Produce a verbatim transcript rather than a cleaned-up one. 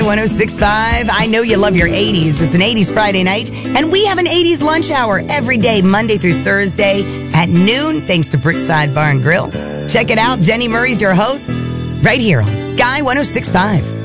ten sixty-five. I know you love your eighties. It's an eighties Friday night, and we have an eighties lunch hour every day, Monday through Thursday at noon, thanks to Brickside Bar and Grill. Check it out. Jenny Murray's your host right here on Sky ten sixty-five.